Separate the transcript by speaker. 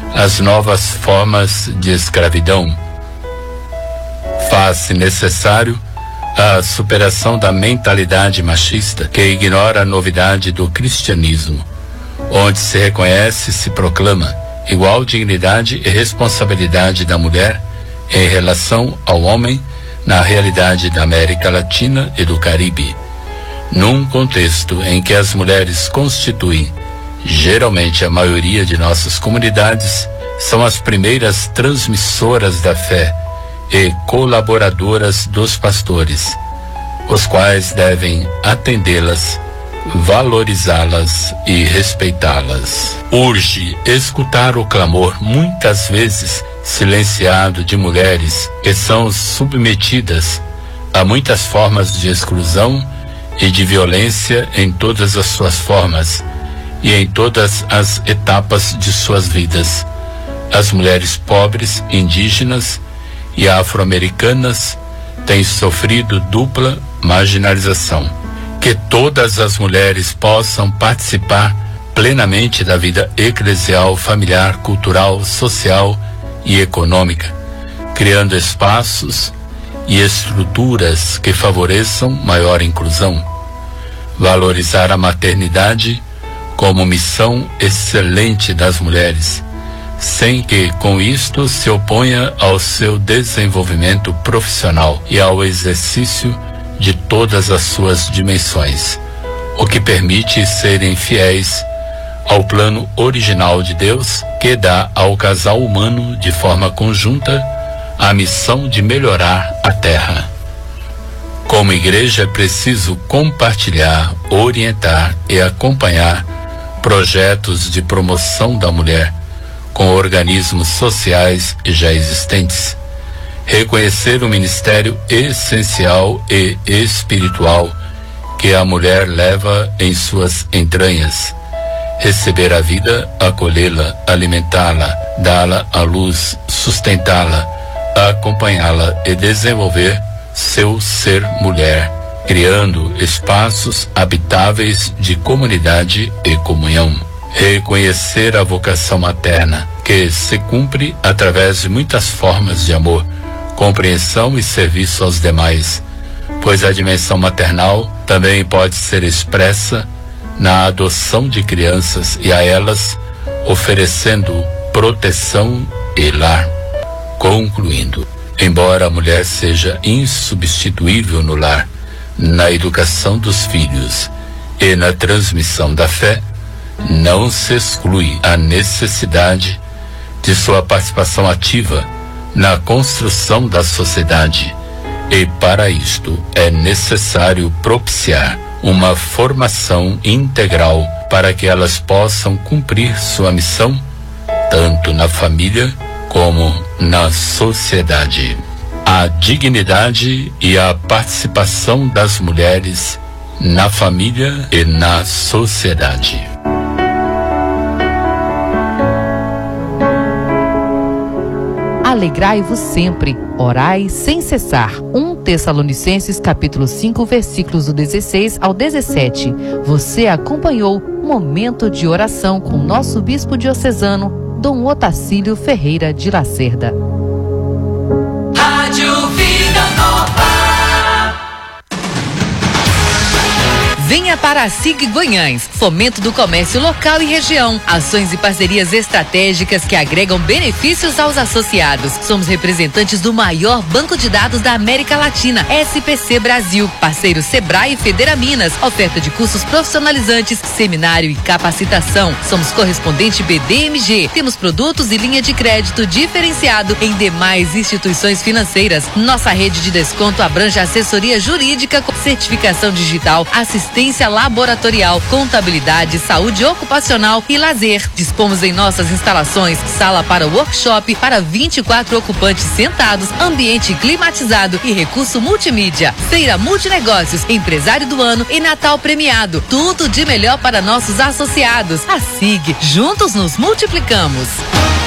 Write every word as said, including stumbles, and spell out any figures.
Speaker 1: as novas formas de escravidão. Faz-se necessário a superação da mentalidade machista que ignora a novidade do cristianismo, onde se reconhece e se proclama igual dignidade e responsabilidade da mulher em relação ao homem na realidade da América Latina e do Caribe, num contexto em que as mulheres constituem geralmente a maioria de nossas comunidades, são as primeiras transmissoras da fé e colaboradoras dos pastores, os quais devem atendê-las, valorizá-las e respeitá-las. Urge escutar o clamor, muitas vezes silenciado, de mulheres que são submetidas a muitas formas de exclusão e de violência em todas as suas formas e em todas as etapas de suas vidas. As mulheres pobres, indígenas e afro-americanas têm sofrido dupla marginalização. Que todas as mulheres possam participar plenamente da vida eclesial, familiar, cultural, social e econômica, criando espaços e estruturas que favoreçam maior inclusão. Valorizar a maternidade como missão excelente das mulheres, sem que com isto se oponha ao seu desenvolvimento profissional e ao exercício de todas as suas dimensões, o que permite serem fiéis ao plano original de Deus, que dá ao casal humano de forma conjunta a missão de melhorar a terra. Como igreja, é preciso compartilhar, orientar e acompanhar projetos de promoção da mulher com organismos sociais já existentes, reconhecer o ministério essencial e espiritual que a mulher leva em suas entranhas, receber a vida, acolhê-la, alimentá-la, dá-la à luz, sustentá-la, acompanhá-la e desenvolver seu ser mulher, criando espaços habitáveis de comunidade e comunhão. Reconhecer a vocação materna, que se cumpre através de muitas formas de amor, compreensão e serviço aos demais, pois a dimensão maternal também pode ser expressa na adoção de crianças e a elas oferecendo proteção e lar. Concluindo, embora a mulher seja insubstituível no lar, na educação dos filhos e na transmissão da fé, não se exclui a necessidade de sua participação ativa na construção da sociedade, e para isto é necessário propiciar uma formação integral para que elas possam cumprir sua missão, tanto na família como na sociedade. A dignidade e a participação das mulheres na família e na sociedade.
Speaker 2: Alegrai-vos sempre, orai sem cessar. um Tessalonicenses capítulo cinco, versículos do dezesseis ao dezessete. Você acompanhou Momento de Oração com nosso bispo diocesano, Dom Otacílio Ferreira de Lacerda.
Speaker 3: Rádio Vida Nova.
Speaker 2: Venha para a S I G Guanhães, fomento do comércio local e região. Ações e parcerias estratégicas que agregam benefícios aos associados. Somos representantes do maior banco de dados da América Latina, S P C Brasil. Parceiro Sebrae e Federa Minas. Oferta de cursos profissionalizantes, seminário e capacitação. Somos correspondente B D M G. Temos produtos e linha de crédito diferenciado em demais instituições financeiras. Nossa rede de desconto abrange assessoria jurídica com certificação digital, assistência laboratorial, contabilidade, saúde ocupacional e lazer. Dispomos em nossas instalações sala para workshop para vinte e quatro ocupantes sentados, ambiente climatizado e recurso multimídia. Feira Multinegócios, empresário do ano e Natal premiado. Tudo de melhor para nossos associados. A S I G, juntos nos multiplicamos.